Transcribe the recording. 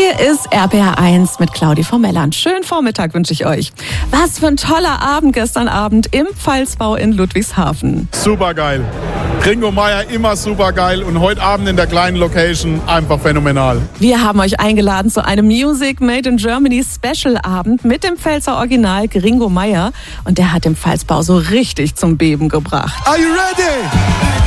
Hier ist RPR1 mit Claudi vom Melland. Schönen Vormittag wünsche ich euch. Was für ein toller Abend gestern Abend im Pfalzbau in Ludwigshafen. Super geil. Gringo Meier immer super geil und heute Abend in der kleinen Location einfach phänomenal. Wir haben euch eingeladen zu einem Music Made in Germany Special Abend mit dem Pfälzer Original Gringo Meier und der hat den Pfalzbau so richtig zum Beben gebracht. Are you ready?